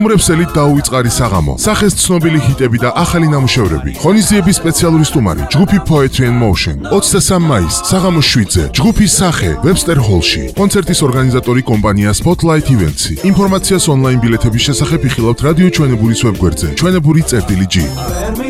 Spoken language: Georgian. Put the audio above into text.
მრებსელით დაუვიწყარი საღამო, სახეს ცნობილი ჰიტები და ახალი ნამუშევრები. ღონისძიების სპეციალური სტუმარი, ჯგუფი Poetry and Motion. 23 მაისს, საღამოს 7-ზე, ჯგუფის სახე, Webster Hall-ში. კონცერტის ორგანიზატორი კომპანია Spotlight Events. ინფორმაციას ონლაინ ბილეთების შესახებ იხილავთ რადიო ჩვენებურის ვებგვერდზე. ჩვენებური.gi